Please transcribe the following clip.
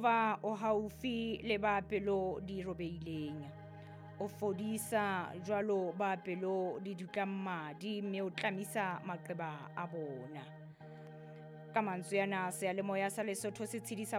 Jehova o haufi le ba pelo di robeileng. O fodisa jwalo ba pelo di dutlang madi, mme o tlamisa maqeba a bona. Ka mantswe ana seyalemoya sa Lesotho se tshedisa